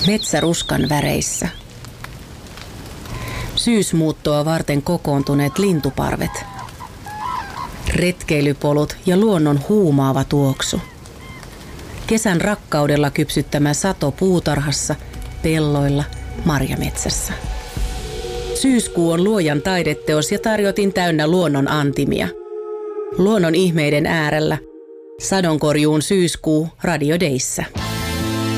Metsäruskan väreissä. Syysmuuttoa varten kokoontuneet lintuparvet. Retkeilypolut ja luonnon huumaava tuoksu. Kesän rakkaudella kypsyttämä sato puutarhassa, pelloilla, marjametsässä. Syyskuu on luojan taideteos ja tarjotin täynnä luonnon antimia. Luonnon ihmeiden äärellä. Sadonkorjuun syyskuu Radio Dayssä.